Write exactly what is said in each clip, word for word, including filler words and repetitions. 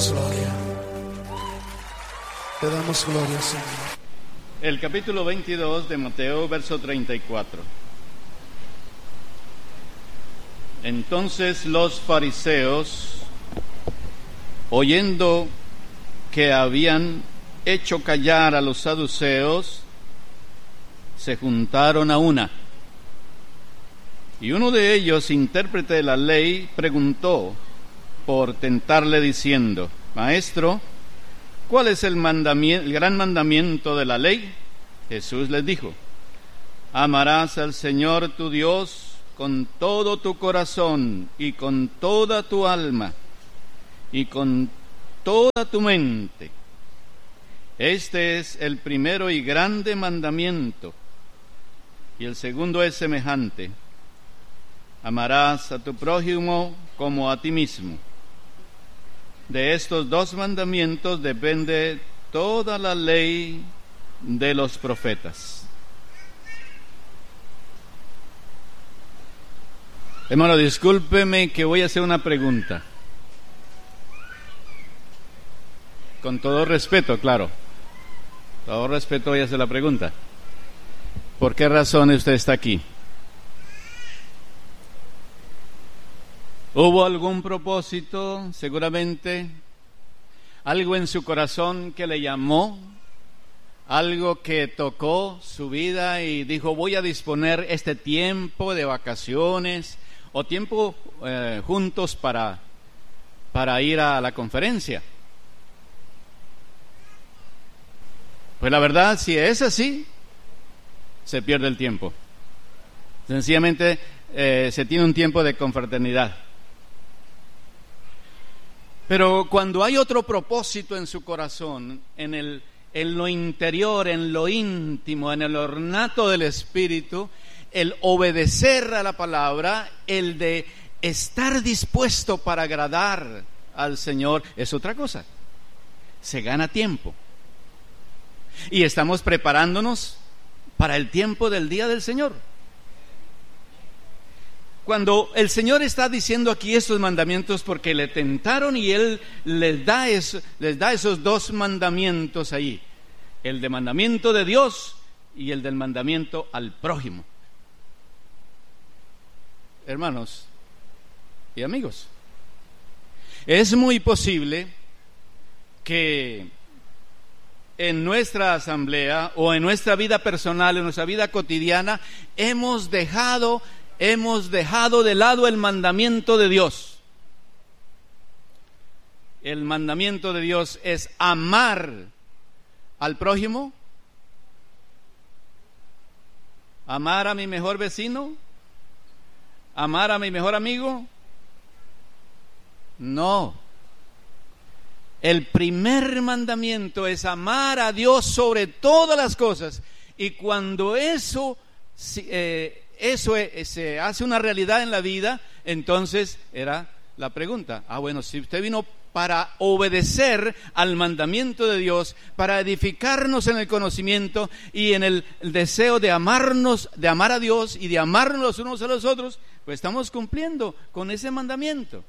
damos gloria. Te damos gloria, Señor. El capítulo veintidós de Mateo, verso treinta y cuatro. Entonces los fariseos, oyendo que habían hecho callar a los saduceos, se juntaron a una. Y uno de ellos, intérprete de la ley, preguntó por tentarle diciendo: Maestro, ¿cuál es el mandamiento, el gran mandamiento de la ley? Jesús les dijo: amarás al Señor tu Dios con todo tu corazón y con toda tu alma y con toda tu mente. Este es el primero y grande mandamiento. Y el segundo es semejante: amarás a tu prójimo como a ti mismo. De estos dos mandamientos depende toda la ley de los profetas. Hermano, discúlpeme que voy a hacer una pregunta. Con todo respeto, claro. Todo respeto voy a hacer la pregunta. ¿Por qué razón usted está aquí? ¿Hubo algún propósito, seguramente? ¿Algo en su corazón que le llamó? ¿Algo que tocó su vida y dijo: voy a disponer este tiempo de vacaciones o tiempo eh, juntos para, para ir a la conferencia? Pues la verdad, si es así, se pierde el tiempo. Sencillamente eh, se tiene un tiempo de confraternidad. Pero cuando hay otro propósito en su corazón, en el, en lo interior, en lo íntimo, en el ornato del Espíritu, el obedecer a la palabra, el de estar dispuesto para agradar al Señor, es otra cosa. Se gana tiempo. Y estamos preparándonos para el tiempo del día del Señor. Cuando el Señor está diciendo aquí estos mandamientos porque le tentaron y Él les da, eso, les da esos dos mandamientos ahí: el de mandamiento de Dios y el del mandamiento al prójimo. Hermanos y amigos, es muy posible que en nuestra asamblea o en nuestra vida personal, en nuestra vida cotidiana, hemos dejado hemos dejado de lado el mandamiento de Dios. El mandamiento de Dios es amar al prójimo, amar a mi mejor vecino, amar a mi mejor amigo. No. El primer mandamiento es amar a Dios sobre todas las cosas. Y cuando eso eh, eso es, se hace una realidad en la vida, entonces era la pregunta: ah, bueno, si usted vino para obedecer al mandamiento de Dios, para edificarnos en el conocimiento y en el deseo de amarnos, de amar a Dios y de amarnos los unos a los otros, pues estamos cumpliendo con ese mandamiento.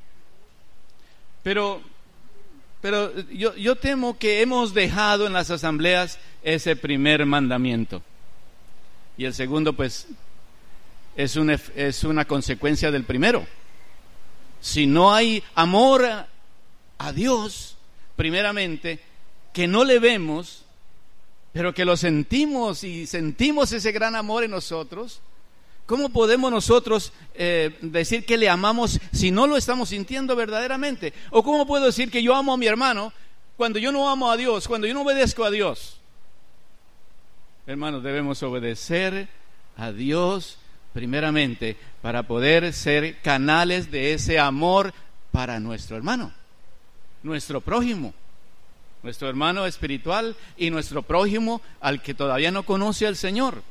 Pero, pero yo, yo temo que hemos dejado en las asambleas ese primer mandamiento. Y el segundo, pues, es una, es una consecuencia del primero. Si no hay amor a, a Dios, primeramente, que no le vemos, pero que lo sentimos y sentimos ese gran amor en nosotros, ¿cómo podemos nosotros eh, decir que le amamos si no lo estamos sintiendo verdaderamente? ¿O cómo puedo decir que yo amo a mi hermano cuando yo no amo a Dios, cuando yo no obedezco a Dios? Hermanos, debemos obedecer a Dios primeramente para poder ser canales de ese amor para nuestro hermano, nuestro prójimo, nuestro hermano espiritual y nuestro prójimo al que todavía no conoce al Señor.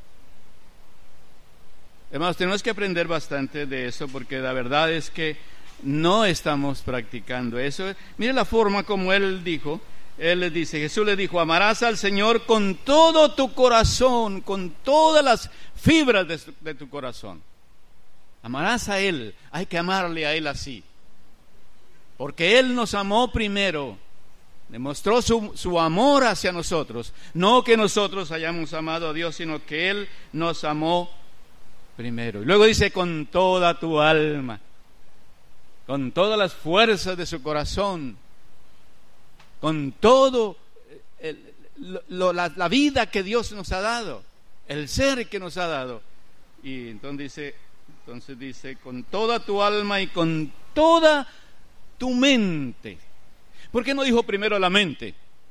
Hermanos, tenemos que aprender bastante de eso, porque la verdad es que no estamos practicando eso. Mire la forma como Él dijo. Él les dice, Jesús le dijo: amarás al Señor con todo tu corazón, con todas las fibras de, de tu corazón. Amarás a Él, hay que amarle a Él así. porque Él nos amó primero, demostró su, su amor hacia nosotros, no que nosotros hayamos amado a Dios, sino que Él nos amó primero. Y luego dice, con toda tu alma, con todas las fuerzas de su corazón, con todo el, lo, la, la vida que Dios nos ha dado, el ser que nos ha dado. Y entonces dice, entonces dice, con toda tu alma y con toda tu mente. ¿Por qué no dijo primero la mente?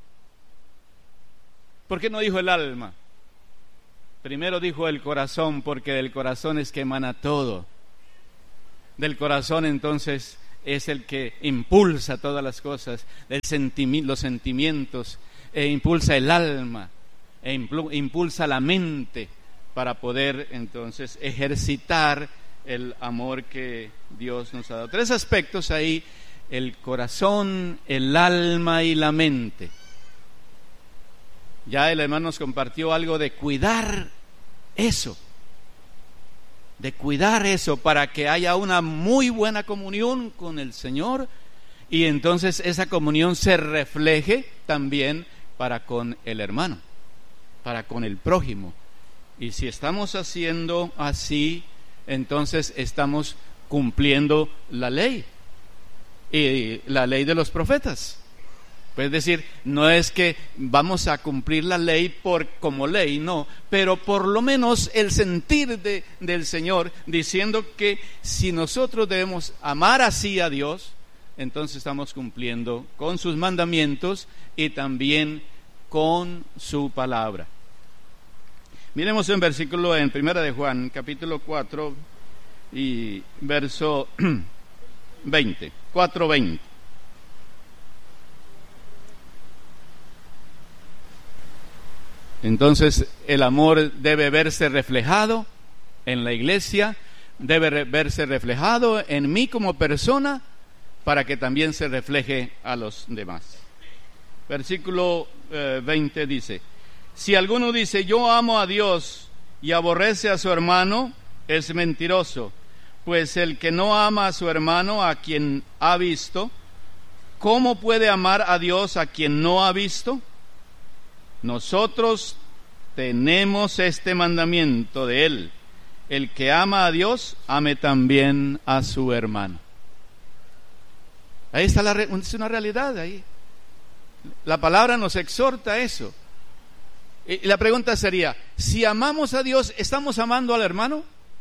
¿Por qué no dijo el alma? Primero dijo el corazón, porque del corazón es que emana todo. Del corazón entonces es el que impulsa todas las cosas, el sentimi- los sentimientos, e impulsa el alma, e impl- impulsa la mente para poder entonces ejercitar el amor que Dios nos ha dado. Tres aspectos ahí: el corazón, el alma y la mente. Ya el hermano nos compartió algo de cuidar eso, de cuidar eso para que haya una muy buena comunión con el Señor, y entonces esa comunión se refleje también para con el hermano, para con el prójimo. Y si estamos haciendo así, entonces estamos cumpliendo la ley, y la ley de los profetas. Es decir, no es que vamos a cumplir la ley por como ley, no, pero por lo menos el sentir de, del Señor, diciendo que si nosotros debemos amar así a Dios, entonces estamos cumpliendo con sus mandamientos y también con su palabra. Miremos un versículo en Primera de Juan, capítulo cuatro y verso veinte, cuatro veinte. Entonces el amor debe verse reflejado en la iglesia, debe verse reflejado en mí como persona, para que también se refleje a los demás. Versículo eh, veinte dice: si alguno dice yo amo a Dios y aborrece a su hermano, es mentiroso, pues el que no ama a su hermano a quien ha visto, ¿cómo puede amar a Dios a quien no ha visto? Nosotros tenemos este mandamiento de Él: el que ama a Dios, ame también a su hermano. Ahí está la re- es una realidad ahí. La palabra nos exhorta a eso. Y la pregunta sería, si amamos a Dios, ¿estamos amando al hermano?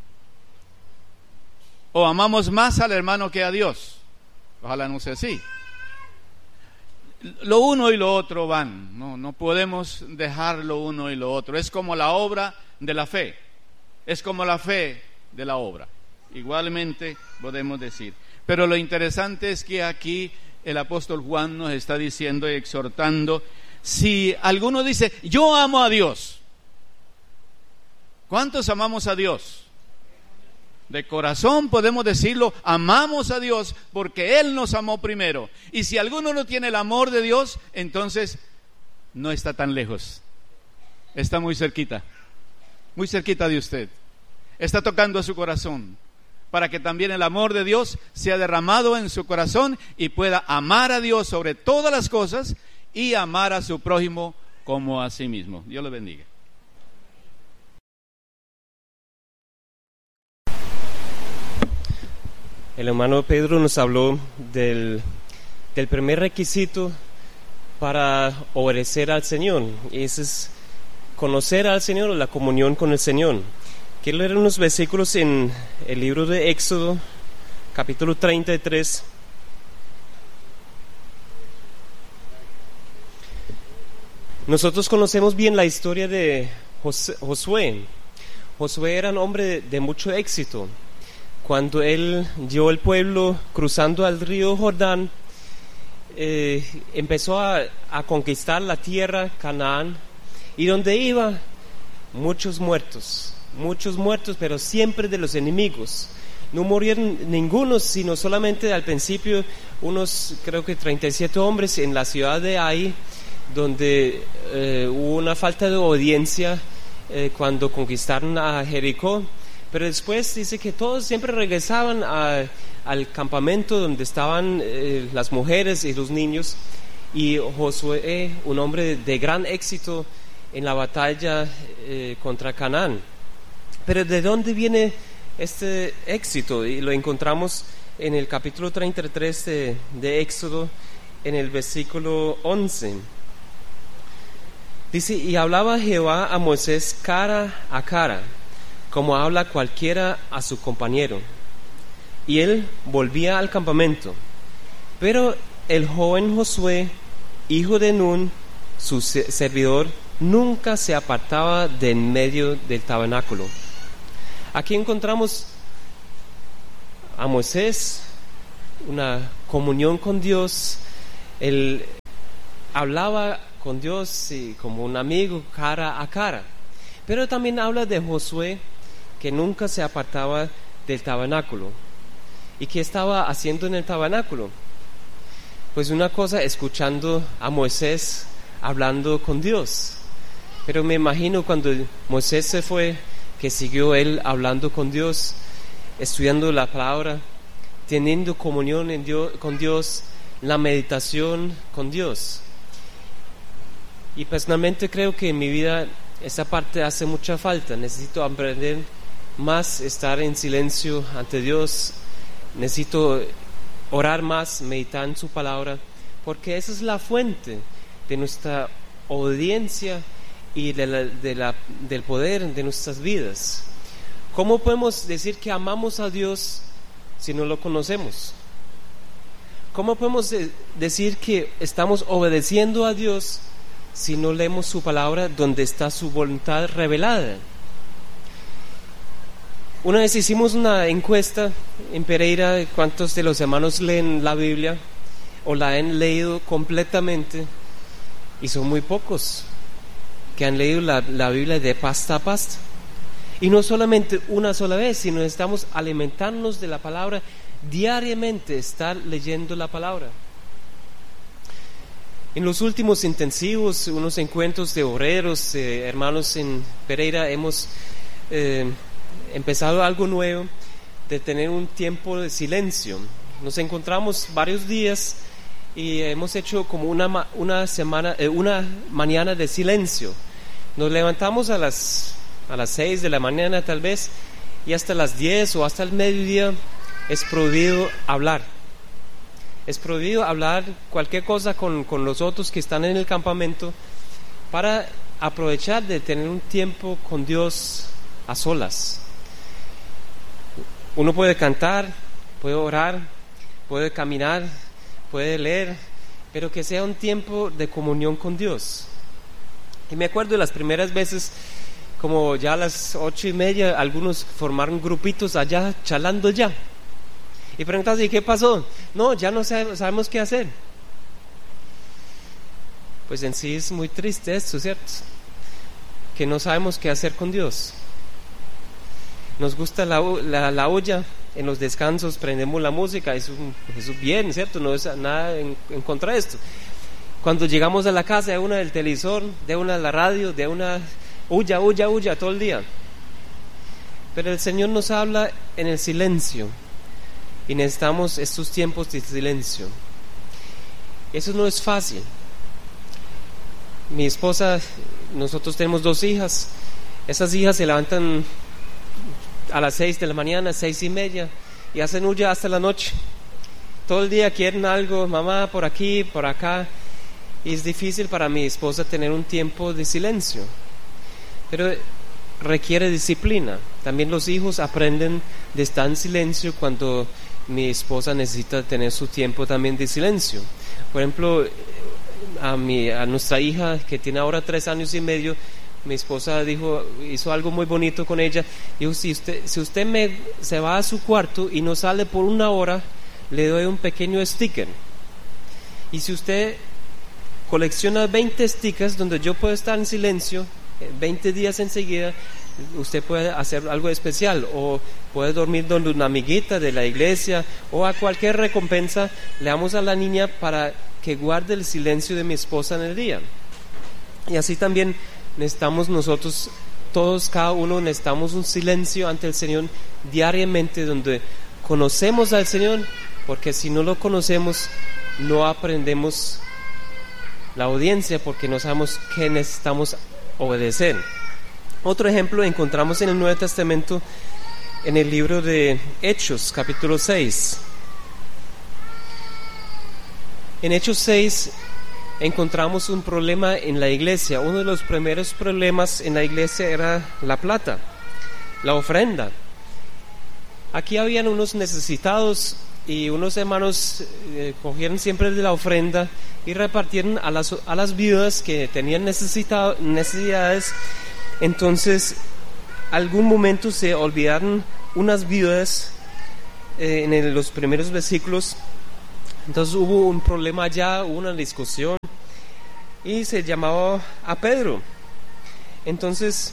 ¿O amamos más al hermano que a Dios? Ojalá no sea así. Lo uno y lo otro van, no, no podemos dejar lo uno y lo otro. Es como la obra de la fe, es como la fe de la obra. Igualmente podemos decir. Pero lo interesante es que aquí el apóstol Juan nos está diciendo y exhortando, si alguno dice, yo amo a Dios. ¿Cuántos amamos a Dios? De corazón podemos decirlo, amamos a Dios porque Él nos amó primero. Y si alguno no tiene el amor de Dios, entonces no está tan lejos, está muy cerquita, muy cerquita de usted. Está tocando a su corazón, para que también el amor de Dios sea derramado en su corazón y pueda amar a Dios sobre todas las cosas y amar a su prójimo como a sí mismo. Dios le bendiga. El hermano Pedro nos habló del, del primer requisito para obedecer al Señor, y ese es conocer al Señor, la comunión con el Señor. Quiero leer unos versículos en el libro de Éxodo, capítulo treinta y tres. Nosotros conocemos bien la historia de Jos- Josué. Josué era un hombre de, de mucho éxito. Cuando él llevó el pueblo cruzando el río Jordán, eh, empezó a, a conquistar la tierra Canaán, y donde iba, muchos muertos, muchos muertos, pero siempre de los enemigos. No murieron ninguno, sino solamente al principio unos, creo que treinta y siete hombres en la ciudad de Ai, donde eh, hubo una falta de obediencia eh, cuando conquistaron a Jericó. Pero después dice que todos siempre regresaban a, al campamento donde estaban eh, las mujeres y los niños, y Josué, un hombre de, de gran éxito en la batalla eh, contra Canaán. Pero ¿de dónde viene este éxito? Y lo encontramos en el capítulo treinta y tres de, de Éxodo, en el versículo once. Dice: y hablaba Jehová a Moisés cara a cara, como habla cualquiera a su compañero. Y él volvía al campamento. Pero el joven Josué, hijo de Nun, su servidor, nunca se apartaba de en medio del tabernáculo. Aquí encontramos a Moisés, una comunión con Dios. Él hablaba con Dios y como un amigo cara a cara. Pero también habla de Josué, que nunca se apartaba del tabernáculo. ¿Y qué estaba haciendo en el tabernáculo? Pues una cosa, escuchando a Moisés hablando con Dios. Pero me imagino cuando Moisés se fue, que siguió él hablando con Dios, estudiando la palabra, teniendo comunión en Dios, con Dios, la meditación con Dios. Y personalmente creo que en mi vida esa parte hace mucha falta. Necesito aprender más, estar en silencio ante Dios. Necesito orar más, meditar en su palabra, porque esa es la fuente de nuestra obediencia y de la, de la, del poder de nuestras vidas. ¿Cómo podemos decir que amamos a Dios si no lo conocemos? ¿Cómo podemos de, decir que estamos obedeciendo a Dios si no leemos su palabra donde está su voluntad revelada? Una vez hicimos una encuesta en Pereira de cuántos de los hermanos leen la Biblia o la han leído completamente, y son muy pocos que han leído la, la Biblia de pasta a pasta. Y no solamente una sola vez, sino estamos alimentándonos de la palabra diariamente, estar leyendo la palabra. En los últimos intensivos, unos encuentros de obreros, eh, hermanos en Pereira, hemos eh, empezado algo nuevo, de tener un tiempo de silencio. Nos encontramos varios días y hemos hecho como una, una semana, eh, una mañana de silencio. Nos levantamos a las, a las seis de la mañana tal vez, y hasta las diez o hasta el mediodía es prohibido hablar. Es prohibido hablar cualquier cosa con, con los otros que están en el campamento, para aprovechar de tener un tiempo con Dios a solas. Uno puede cantar, puede orar, puede caminar, puede leer, pero que sea un tiempo de comunión con Dios. Y me acuerdo de las primeras veces, como ya a las ocho y media, algunos formaron grupitos allá, charlando ya. Y preguntas: ¿y qué pasó? No, ya no sabemos qué hacer. Pues en sí es muy triste esto, ¿cierto? Que no sabemos qué hacer con Dios. Nos gusta la, la, la olla, en los descansos prendemos la música, eso, eso es bien, ¿cierto? No es nada en, en contra de esto. Cuando llegamos a la casa, de una del televisor, de una de la radio, de una huya, huya, huya todo el día. Pero el Señor nos habla en el silencio, y necesitamos estos tiempos de silencio. Eso no es fácil. Mi esposa, nosotros tenemos dos hijas. Esas hijas se levantan a las seis de la mañana, seis y media, y hacen huya hasta la noche. Todo el día quieren algo, mamá, por aquí, por acá, y es difícil para mi esposa tener un tiempo de silencio. Pero requiere disciplina. También los hijos aprenden de estar en silencio cuando mi esposa necesita tener su tiempo también de silencio. Por ejemplo, a, mi, a nuestra hija, que tiene ahora tres años y medio, mi esposa dijo, hizo algo muy bonito con ella. Dijo: si usted, si usted me, se va a su cuarto y no sale por una hora, le doy un pequeño sticker. Y si usted colecciona veinte stickers donde yo puedo estar en silencio veinte días enseguida, usted puede hacer algo especial, o puede dormir donde una amiguita de la iglesia, o a cualquier recompensa le damos a la niña para que guarde el silencio de mi esposa en el día. Y así también necesitamos nosotros todos, cada uno necesitamos un silencio ante el Señor diariamente, donde conocemos al Señor, porque si no lo conocemos, no aprendemos la audiencia, porque no sabemos qué necesitamos obedecer. Otro ejemplo encontramos en el Nuevo Testamento, en el libro de Hechos, capítulo seis. En Hechos seis encontramos un problema en la iglesia. Uno de los primeros problemas en la iglesia era la plata, la ofrenda. Aquí habían unos necesitados y unos hermanos eh, cogieron siempre de la ofrenda y repartieron a las, a las viudas que tenían necesidades. Entonces, algún momento se olvidaron unas viudas eh, en el, los primeros versículos. Entonces hubo un problema allá, hubo una discusión y se llamaba a Pedro. Entonces,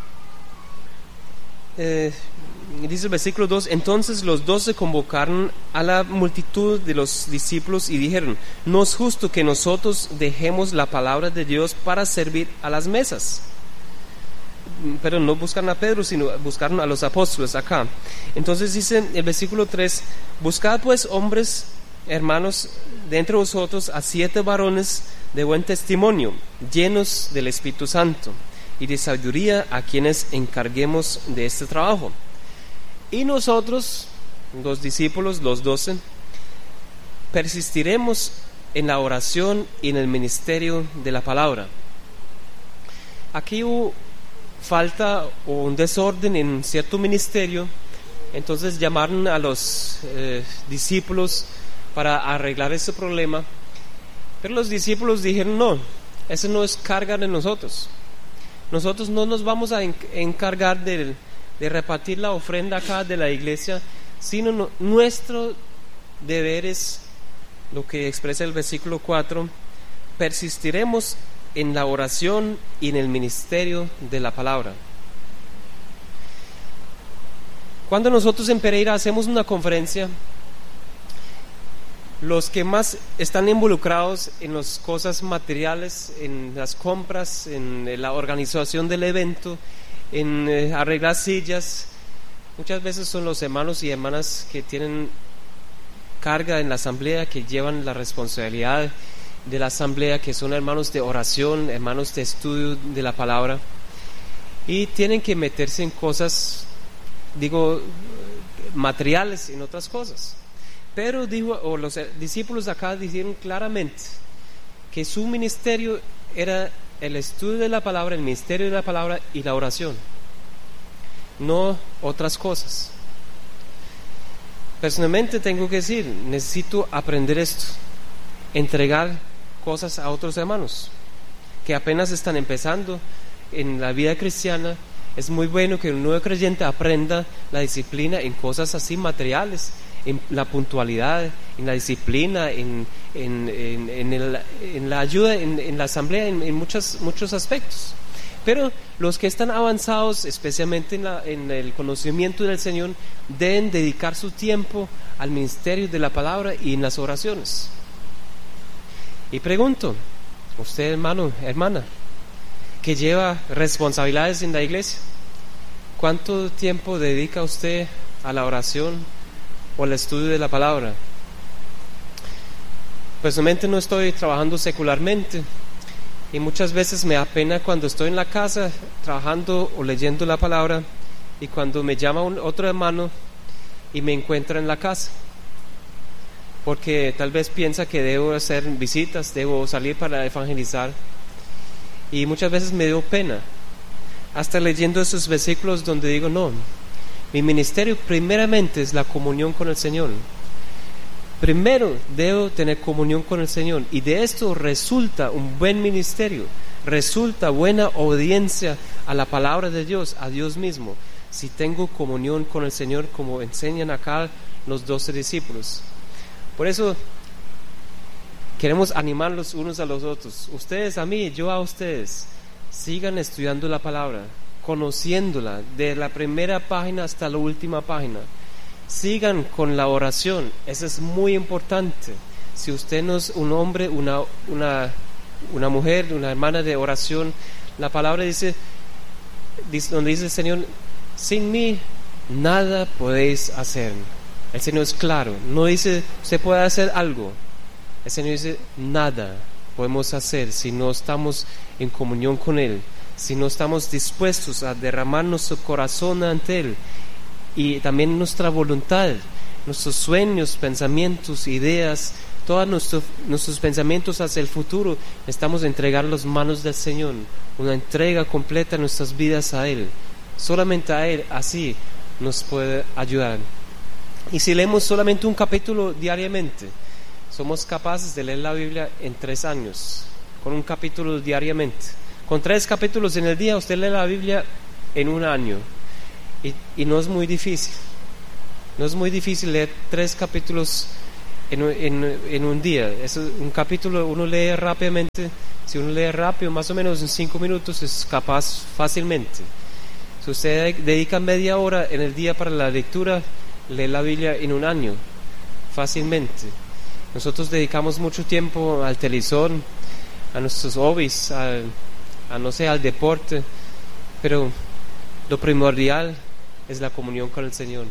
eh, dice el versículo dos, entonces los doce convocaron a la multitud de los discípulos y dijeron, no es justo que nosotros dejemos la palabra de Dios para servir a las mesas. Pero no buscaron a Pedro, sino buscaron a los apóstoles acá. Entonces dice el versículo tres, buscad pues hombres, hermanos, de entre vosotros a siete varones de buen testimonio, llenos del Espíritu Santo y de sabiduría, a quienes encarguemos de este trabajo. Y nosotros, los discípulos, los doce, persistiremos en la oración y en el ministerio de la palabra. Aquí hubo falta o un desorden en cierto ministerio, entonces llamaron a los eh, discípulos para arreglar ese problema, pero los discípulos dijeron, no, eso no es carga de nosotros, nosotros no nos vamos a encargar de, de repartir la ofrenda acá de la iglesia, sino no, nuestro deber es lo que expresa el versículo cuatro, persistiremos en la oración y en el ministerio de la palabra. Cuando nosotros en Pereira hacemos una conferencia, los que más están involucrados en las cosas materiales, en las compras, en la organización del evento, en eh, arreglar sillas, muchas veces son los hermanos y hermanas que tienen carga en la asamblea, que llevan la responsabilidad de la asamblea, que son hermanos de oración, hermanos de estudio de la palabra, y tienen que meterse en cosas, digo, materiales, en otras cosas. Pero dijo, o los discípulos acá dijeron claramente que su ministerio era el estudio de la palabra, el ministerio de la palabra y la oración, no otras cosas. Personalmente tengo que decir, necesito aprender esto, entregar cosas a otros hermanos que apenas están empezando en la vida cristiana. Es muy bueno que un nuevo creyente aprenda la disciplina en cosas así materiales, en la puntualidad, en la disciplina, en, en, en, en, el, en la ayuda, en, en la asamblea, en, en muchos, muchos aspectos. Pero los que están avanzados, especialmente en, la, en el conocimiento del Señor, deben dedicar su tiempo al ministerio de la palabra y en las oraciones. Y pregunto, usted hermano, hermana, que lleva responsabilidades en la iglesia, ¿cuánto tiempo dedica usted a la oración o al estudio de la palabra? Personalmente no estoy trabajando secularmente y muchas veces me da pena cuando estoy en la casa trabajando o leyendo la palabra y cuando me llama un otro hermano y me encuentra en la casa, porque tal vez piensa que debo hacer visitas, debo salir para evangelizar, y muchas veces me dio pena, hasta leyendo esos versículos donde digo, no, mi ministerio primeramente es la comunión con el Señor. Primero debo tener comunión con el Señor, y de esto resulta un buen ministerio, resulta buena obediencia a la palabra de Dios, a Dios mismo, si tengo comunión con el Señor, como enseñan acá los doce discípulos. Por eso queremos animarlos unos a los otros, ustedes a mí, yo a ustedes. Sigan estudiando la palabra, conociéndola de la primera página hasta la última página. Sigan con la oración, eso es muy importante. Si usted no es un hombre, una, una, una mujer, una hermana de oración, la palabra dice, donde dice el Señor, sin mí nada podéis hacer. El Señor es claro, no dice usted puede hacer algo. El Señor dice nada podemos hacer si no estamos en comunión con Él, si no estamos dispuestos a derramar nuestro corazón ante Él, y también nuestra voluntad, nuestros sueños, pensamientos, ideas, todos nuestros, nuestros pensamientos hacia el futuro, estamos a entregar las manos del Señor, una entrega completa de nuestras vidas a Él. Solamente a Él así nos puede ayudar. Y si leemos solamente un capítulo diariamente, somos capaces de leer la Biblia en tres años, con un capítulo diariamente. Con tres capítulos en el día usted lee la Biblia en un año, y, y no es muy difícil. No es muy difícil leer tres capítulos en, en, en un día. Es un capítulo uno lee rápidamente. Si uno lee rápido, más o menos en cinco minutos, es capaz fácilmente. Si usted dedica media hora en el día para la lectura, lee la Biblia en un año, fácilmente. Nosotros dedicamos mucho tiempo al televisor, a nuestros hobbies, a, a no sé, al deporte, pero lo primordial es la comunión con el Señor.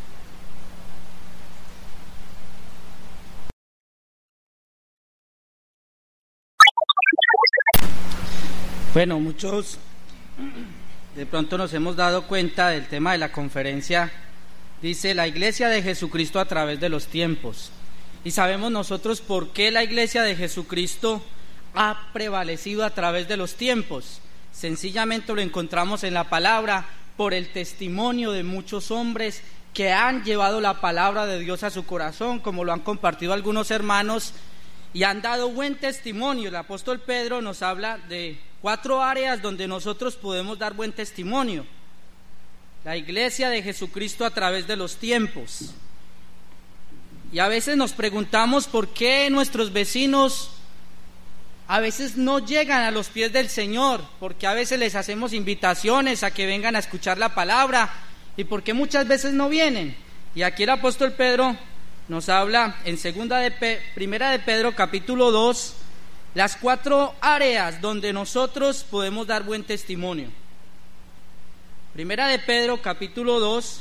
Bueno, muchos de pronto nos hemos dado cuenta del tema de la conferencia. Dice la Iglesia de Jesucristo a través de los tiempos. Y sabemos nosotros por qué la Iglesia de Jesucristo ha prevalecido a través de los tiempos. Sencillamente lo encontramos en la palabra, por el testimonio de muchos hombres que han llevado la palabra de Dios a su corazón, como lo han compartido algunos hermanos, y han dado buen testimonio. El apóstol Pedro nos habla de cuatro áreas donde nosotros podemos dar buen testimonio. La Iglesia de Jesucristo a través de los tiempos. Y a veces nos preguntamos por qué nuestros vecinos a veces no llegan a los pies del Señor, porque a veces les hacemos invitaciones a que vengan a escuchar la palabra, y por qué muchas veces no vienen. Y aquí el apóstol Pedro nos habla en segunda de Pe- primera de Pedro capítulo dos, las cuatro áreas donde nosotros podemos dar buen testimonio. Primera de Pedro capítulo dos.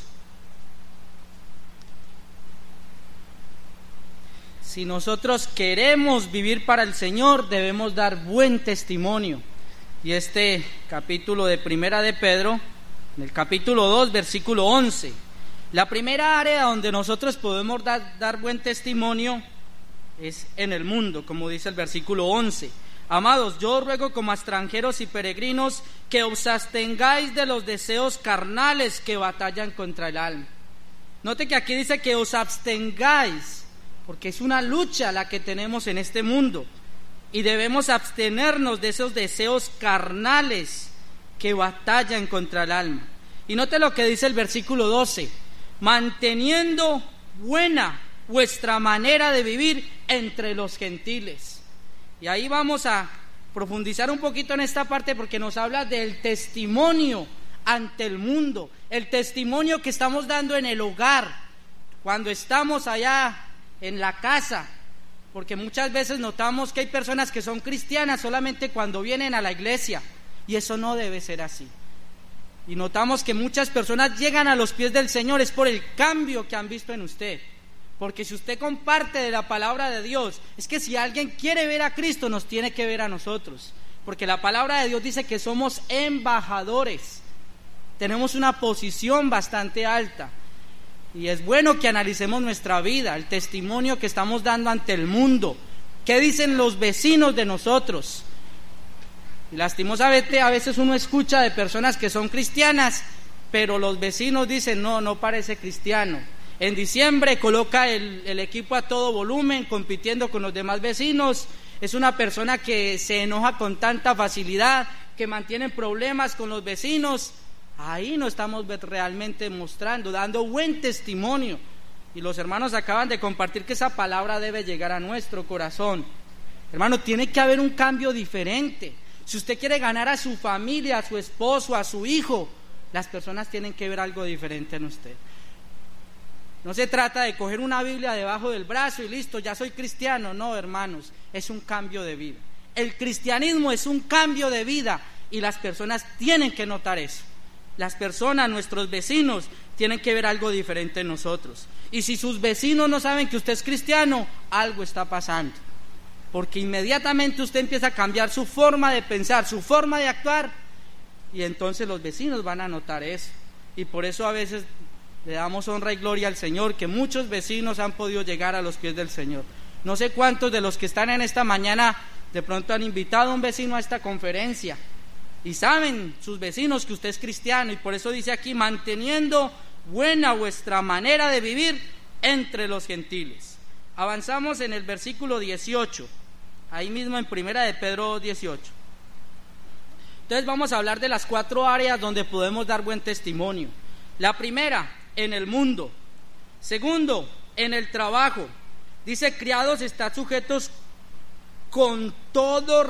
Si nosotros queremos vivir para el Señor, debemos dar buen testimonio. Y este capítulo de Primera de Pedro, en el capítulo dos, versículo once. La primera área donde nosotros podemos dar, dar buen testimonio es en el mundo, como dice el versículo once. Amados, yo os ruego como a extranjeros y peregrinos que os abstengáis de los deseos carnales que batallan contra el alma. Note que aquí dice que os abstengáis, porque es una lucha la que tenemos en este mundo, y debemos abstenernos de esos deseos carnales que batallan contra el alma. Y note lo que dice el versículo doce: manteniendo buena vuestra manera de vivir entre los gentiles. Y ahí vamos a profundizar un poquito en esta parte, porque nos habla del testimonio ante el mundo, el testimonio que estamos dando en el hogar, cuando estamos allá en la casa, porque muchas veces notamos que hay personas que son cristianas solamente cuando vienen a la iglesia, y eso no debe ser así. Y notamos que muchas personas llegan a los pies del Señor es por el cambio que han visto en usted, porque si usted comparte de la palabra de Dios, es que si alguien quiere ver a Cristo, nos tiene que ver a nosotros, porque la palabra de Dios dice que somos embajadores, tenemos una posición bastante alta. Y es bueno que analicemos nuestra vida, el testimonio que estamos dando ante el mundo. ¿Qué dicen los vecinos de nosotros? Y lastimosamente a veces uno escucha de personas que son cristianas, pero los vecinos dicen, no, no parece cristiano. En diciembre coloca el, el equipo a todo volumen, compitiendo con los demás vecinos. Es una persona que se enoja con tanta facilidad, que mantiene problemas con los vecinos. Ahí no estamos realmente mostrando, dando buen testimonio. Y los hermanos acaban de compartir que esa palabra debe llegar a nuestro corazón. Hermano, tiene que haber un cambio diferente. Si usted quiere ganar a su familia, a su esposo, a su hijo, las personas tienen que ver algo diferente en usted. No se trata de coger una Biblia debajo del brazo y listo, ya soy cristiano. No, hermanos, es un cambio de vida. El cristianismo es un cambio de vida y las personas tienen que notar eso. Las personas, nuestros vecinos, tienen que ver algo diferente en nosotros. Y si sus vecinos no saben que usted es cristiano, algo está pasando. Porque inmediatamente usted empieza a cambiar su forma de pensar, su forma de actuar, y entonces los vecinos van a notar eso. Y por eso a veces le damos honra y gloria al Señor, que muchos vecinos han podido llegar a los pies del Señor. No sé cuántos de los que están en esta mañana de pronto han invitado a un vecino a esta conferencia y saben sus vecinos que usted es cristiano, y por eso dice aquí: manteniendo buena vuestra manera de vivir entre los gentiles. Avanzamos en el versículo dieciocho, ahí mismo en primera de Pedro dieciocho. Entonces vamos a hablar de las cuatro áreas donde podemos dar buen testimonio. La primera, en el mundo. Segundo, en el trabajo. Dice: criados, estad sujetos con todo